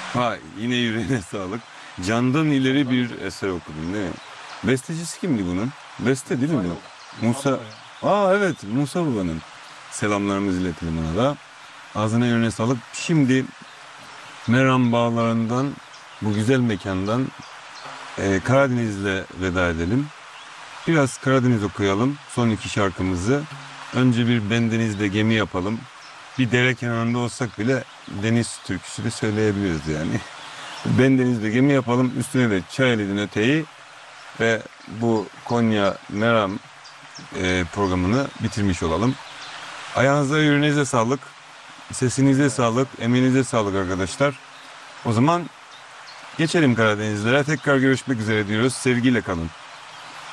Ha, yine yüreğine sağlık. Candan ileri bir eser okudun değil mi? Bestecisi kimdi bunun? Beste değil mi bu? Musa. Aa, evet, Musa Baba'nın. Selamlarımızı iletelim ona da. Ağzına yüreğine sağlık. Şimdi Meram Bağları'ndan, bu güzel mekandan Karadeniz'le veda edelim. Biraz Karadeniz okuyalım. Son iki şarkımızı. Önce bir bendenizde gemi yapalım. Bir dere kenarında olsak bile deniz türküsü de söyleyebiliriz yani. Bendenizde gemi yapalım. Üstüne de Çayeli'den öteyi ve bu Konya Meram programını bitirmiş olalım. Ayağınıza, yüreğinize sağlık. Sesinize sağlık. Emeğinize sağlık arkadaşlar. O zaman geçelim Karadenizlere. Tekrar görüşmek üzere diyoruz. Sevgiyle kalın.